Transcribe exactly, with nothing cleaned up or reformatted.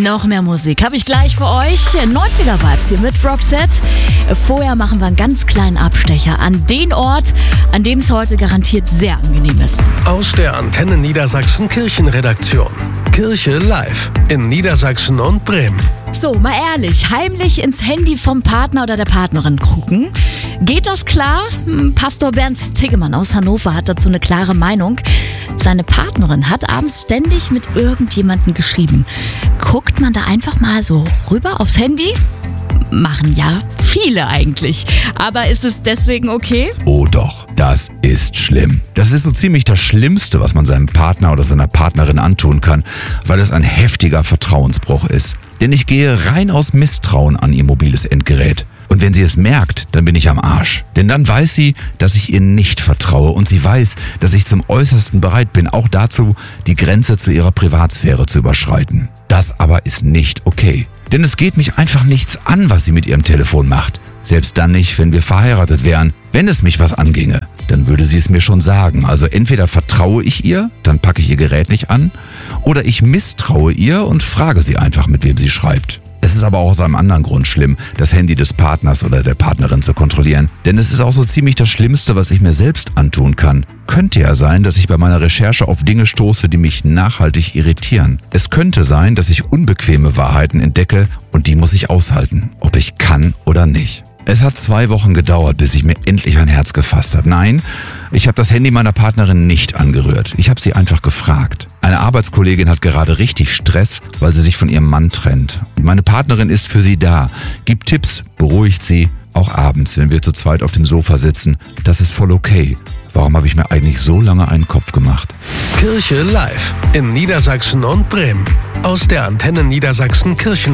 Noch mehr Musik habe ich gleich für euch. neunziger-Vibes hier mit Roxette. Vorher machen wir einen ganz kleinen Abstecher an den Ort, an dem es heute garantiert sehr angenehm ist. Aus der Antenne Niedersachsen Kirchenredaktion. Kirche live in Niedersachsen und Bremen. So, mal ehrlich, heimlich ins Handy vom Partner oder der Partnerin gucken. Geht das klar? Pastor Bernd Tiggemann aus Hannover hat dazu eine klare Meinung. Seine Partnerin hat abends ständig mit irgendjemandem geschrieben. Guckt man da einfach mal so rüber aufs Handy? Machen ja viele eigentlich. Aber ist es deswegen okay? Oh doch, das ist schlimm. Das ist so ziemlich das Schlimmste, was man seinem Partner oder seiner Partnerin antun kann, weil es ein heftiger Vertrauensbruch ist. Denn ich gehe rein aus Misstrauen an ihr mobiles Endgerät. Und wenn sie es merkt, dann bin ich am Arsch. Denn dann weiß sie, dass ich ihr nicht vertraue und sie weiß, dass ich zum Äußersten bereit bin, auch dazu, die Grenze zu ihrer Privatsphäre zu überschreiten. Das aber ist nicht okay. Denn es geht mich einfach nichts an, was sie mit ihrem Telefon macht. Selbst dann nicht, wenn wir verheiratet wären. Wenn es mich was anginge, dann würde sie es mir schon sagen. Also entweder vertraue ich ihr, dann packe ich ihr Gerät nicht an, oder ich misstraue ihr und frage sie einfach, mit wem sie schreibt. Es ist aber auch aus einem anderen Grund schlimm, das Handy des Partners oder der Partnerin zu kontrollieren. Denn es ist auch so ziemlich das Schlimmste, was ich mir selbst antun kann. Könnte ja sein, dass ich bei meiner Recherche auf Dinge stoße, die mich nachhaltig irritieren. Es könnte sein, dass ich unbequeme Wahrheiten entdecke und die muss ich aushalten, ob ich kann oder nicht. Es hat zwei Wochen gedauert, bis ich mir endlich ein Herz gefasst habe. Nein, ich habe das Handy meiner Partnerin nicht angerührt. Ich habe sie einfach gefragt. Eine Arbeitskollegin hat gerade richtig Stress, weil sie sich von ihrem Mann trennt. Meine Partnerin ist für sie da, gibt Tipps, beruhigt sie, auch abends, wenn wir zu zweit auf dem Sofa sitzen. Das ist voll okay. Warum habe ich mir eigentlich so lange einen Kopf gemacht? Kirche live in Niedersachsen und Bremen. Aus der Antenne Niedersachsen Kirchen